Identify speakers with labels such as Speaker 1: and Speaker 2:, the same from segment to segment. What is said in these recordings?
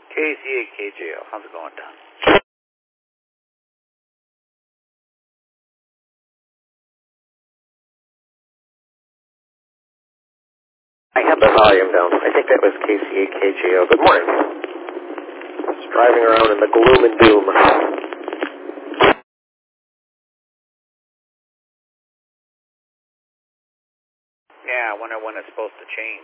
Speaker 1: KCA-KJO. How's it going, Don?
Speaker 2: I had the volume down. I think that was KCA-KJO. Good morning. Just driving around in the gloom and doom.
Speaker 1: Yeah, I wonder when it's supposed to change.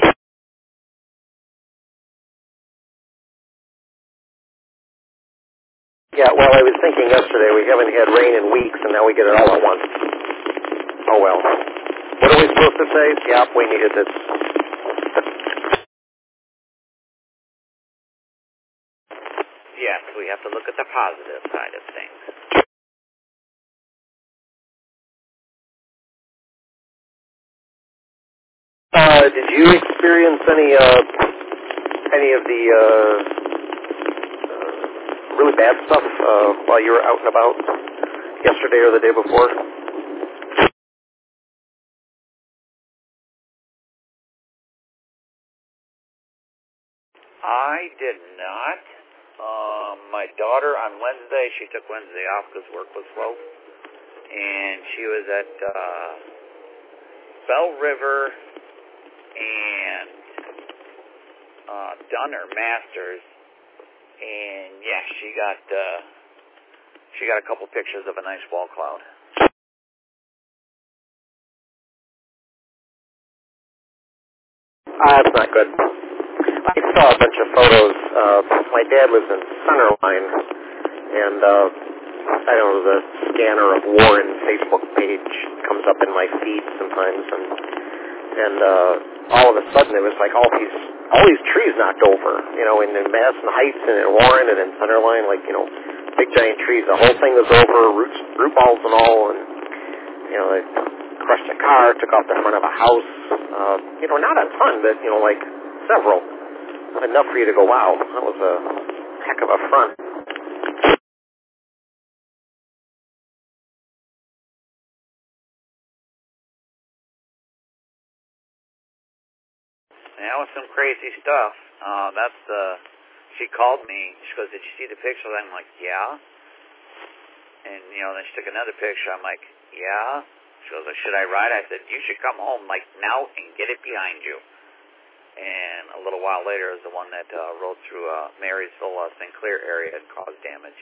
Speaker 2: Yeah, well, I was thinking yesterday we haven't had rain in weeks, and now we get it all at once. Oh, well. What are we supposed to say? Yep, we needed this.
Speaker 1: Yes, we have to look at the positive side of things.
Speaker 2: Did you experience any of the really bad stuff while you were out and about yesterday or the day before?
Speaker 1: I did not. My daughter on Wednesday, she took Wednesday off because work was slow. And she was at Bell River and done her master's. And yeah, she got a couple pictures of a nice wall cloud.
Speaker 2: That's not good. I saw a bunch of photos. My dad lives in Centerline, and I don't know, the scanner of Warren Facebook page comes up in my feed sometimes, and all of a sudden it was like all these trees knocked over, in Madison Heights and in Warren and in Centerline, big giant trees. The whole thing was over, root balls and all, and they crushed a car, took off the front of a house. Not a ton, but several. Enough for you to go, wow, that was a heck of a front.
Speaker 1: That was some crazy stuff. She called me. She goes, "Did you see the picture?" I'm like, "Yeah." And, then she took another picture. I'm like, "Yeah." She goes, "Should I ride?" I said, "You should come home, now and get it behind you." And a little while later is the one that rode through Marysville, St. Clair area and caused damage.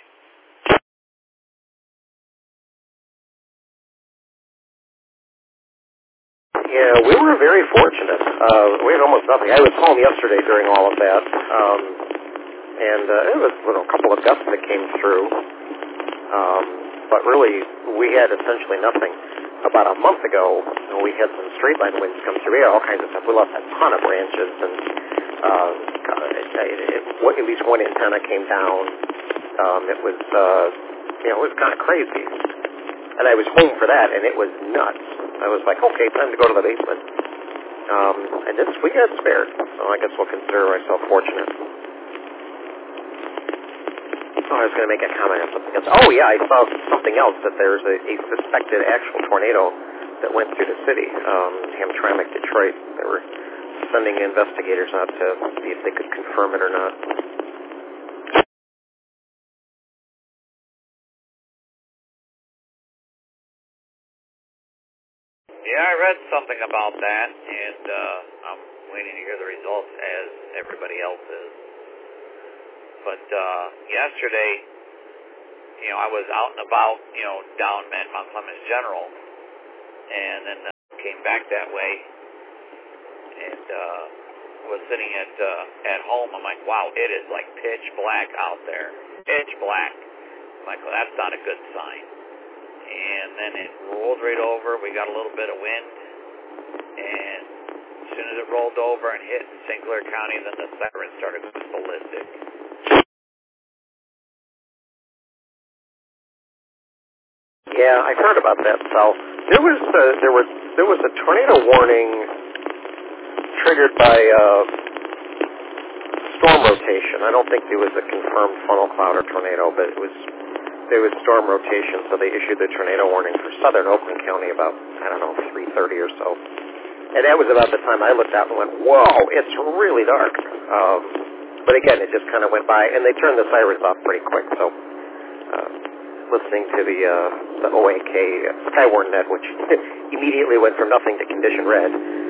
Speaker 2: Yeah, we were very fortunate. We had almost nothing. I was home yesterday during all of that, and it was a couple of gusts that came through, but really we had essentially nothing. About a month ago, we had some straight line winds come through. We had all kinds of stuff. We lost a ton of branches, and at least one antenna came down. It was kind of crazy. And I was home for that, and it was nuts. I was like, okay, time to go to the basement. And we got spared, so I guess we'll consider ourselves fortunate. Oh, I was going to make a comment on something else. Oh, yeah, I saw something else, that there's a suspected actual tornado that went through the city, Hamtramck, Detroit. They were sending investigators out to see if they could confirm it or not.
Speaker 1: Yeah, I read something about that, and I'm waiting to hear the results as everybody else is. But yesterday, I was out and about, down at Mount Clemens General, and then came back that way, and was sitting at home. I'm like, wow, it is like pitch black out there, pitch black. I'm like, well, that's not a good sign. And then it rolled right over. We got a little bit of wind, and as soon as it rolled over and hit in St. Clair County, then the siren started going ballistic.
Speaker 2: Yeah, I've heard about that. So there was a tornado warning triggered by storm rotation. I don't think there was a confirmed funnel cloud or tornado, but there was storm rotation, so they issued the tornado warning for southern Oakland County about 3:30 or so. And that was about the time I looked out and went, whoa, it's really dark. But again, it just kind of went by, and they turned the sirens off pretty quick. So, listening to the OAK Skywarn net, which immediately went from nothing to condition red,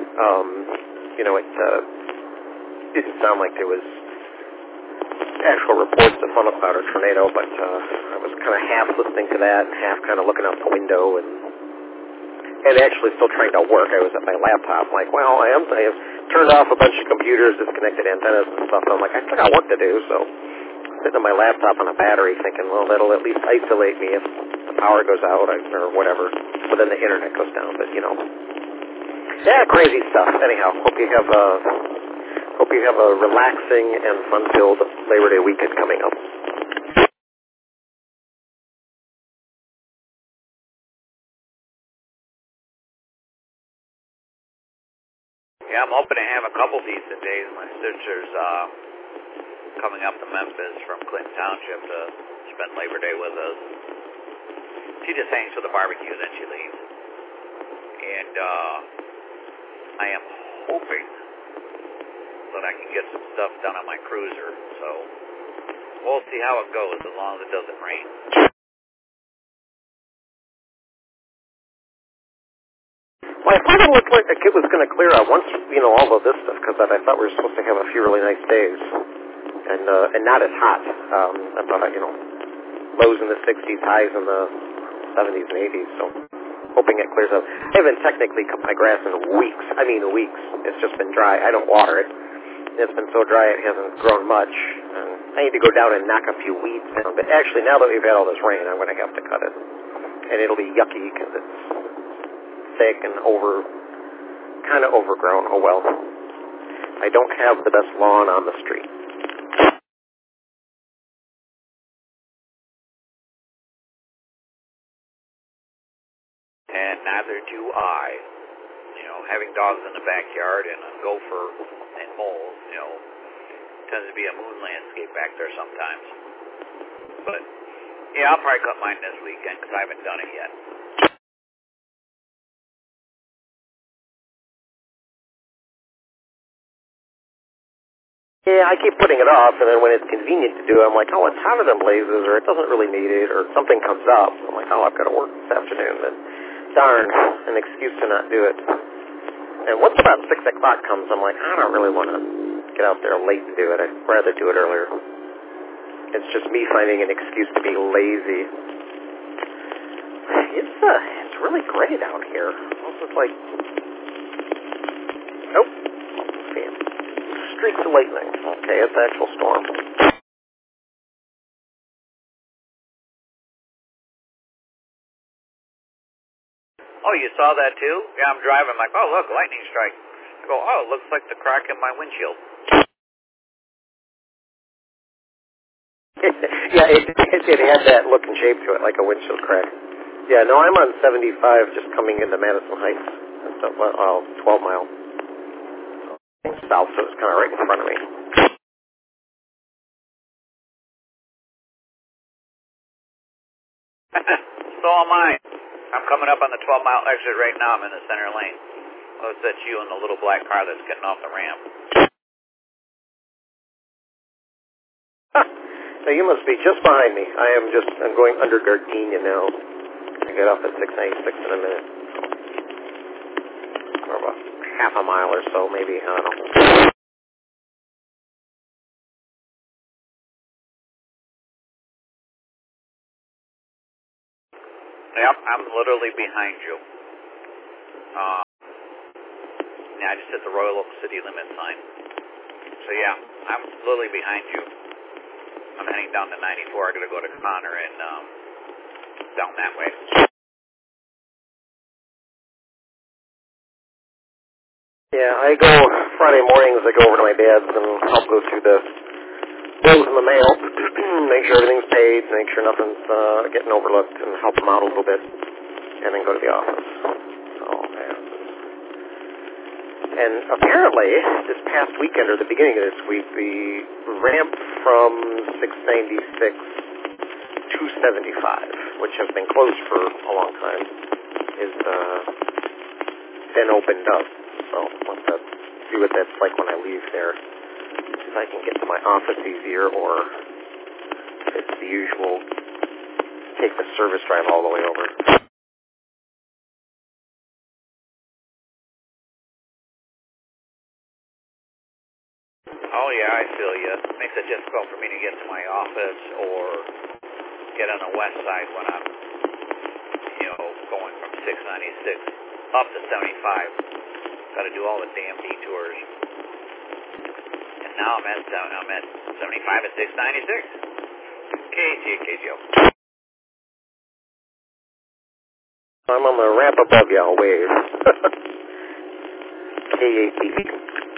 Speaker 2: it didn't sound like there was actual reports of funnel cloud or tornado, but I was kind of half listening to that and half kind of looking out the window and actually still trying to work. I was at my laptop, like, well, I have turned off a bunch of computers, disconnected antennas and stuff, and I'm like, I still got work to do, so I'm sitting on my laptop on a battery thinking, well, that'll at least isolate me if the power goes out or whatever, but then the internet goes down, but, yeah, crazy stuff. Anyhow, hope you have a relaxing and fun-filled Labor Day weekend coming up.
Speaker 1: Yeah, I'm hoping to have a couple decent days. My sister's coming up to Memphis from Clinton Township to spend Labor Day with us. She just hangs for the barbecue, then she leaves. And I am hoping that I can get some stuff done on my cruiser. So we'll see how it goes as long as it doesn't rain.
Speaker 2: Well, I thought it looked like it was going to clear out once, all of this stuff, because I thought we were supposed to have a few really nice days, and not as hot. I thought, lows in the 60s, highs in the 70s and 80s, so hoping it clears up. I haven't technically cut my grass in weeks. Weeks. It's just been dry. I don't water it. It's been so dry it hasn't grown much, and I need to go down and knock a few weeds down, but actually now that we've had all this rain, I'm going to have to cut it, and it'll be yucky because it's thick and kind of overgrown. Oh well. I don't have the best lawn on the street.
Speaker 1: And neither do I. Having dogs in the backyard and a gopher and moles, tends to be a moon landscape back there sometimes. But, yeah, I'll probably cut mine this weekend because I haven't done it yet.
Speaker 2: Yeah, I keep putting it off, and then when it's convenient to do it, I'm like, oh, it's hotter than blazes, or it doesn't really need it, or something comes up. I'm like, oh, I've got to work this afternoon. Then, darn, an excuse to not do it. And once about 6 o'clock comes, I'm like, I don't really want to get out there late and do it. I'd rather do it earlier. It's just me finding an excuse to be lazy. It's really great out here. It's like, nope. Okay. Streaks of lightning. Okay, it's actual storm.
Speaker 1: Oh, you saw that too? Yeah, I'm driving. I'm like, oh, look, lightning strike. I go, oh, it looks like the crack in my windshield.
Speaker 2: Yeah, it had that look and shape to it, like a windshield crack. Yeah, no, I'm on 75 just coming into Madison Heights. That's 12 mile. South, so it's kind of right in front of me.
Speaker 1: So am I. I'm coming up on the 12-mile exit right now. I'm in the center lane. Oh, that's you in the little black car that's getting off the ramp.
Speaker 2: Now you must be just behind me. I'm going under Gardenia now. I get off at 696 in a minute. Or about half a mile or so, maybe. I don't know.
Speaker 1: Yep, I'm literally behind you. Yeah, I just hit the Royal Oak city limit sign. So yeah, I'm literally behind you. I'm heading down to 94. I'm going to go to Connor and down that way.
Speaker 2: Yeah, I go Friday mornings. I go over to my dad's and help go through the bills in the mail, make sure everything's paid, make sure nothing's getting overlooked, and help them out a little bit, and then go to the office. So, and apparently, this past weekend, or the beginning of this week, the ramp from 696 to 75, which has been closed for a long time, is been opened up. So let's see what that's like when I leave there. I can get to my office easier, or it's the usual take the service drive all the way over.
Speaker 1: Oh, yeah, I feel you. It makes it difficult for me to get to my office or get on the west side when I'm, going from 696 up to 75. Got to do all the damn detours. And now I'm at 75 at 696. KGO.
Speaker 2: I'm on the ramp above you. I'll wave. KATV.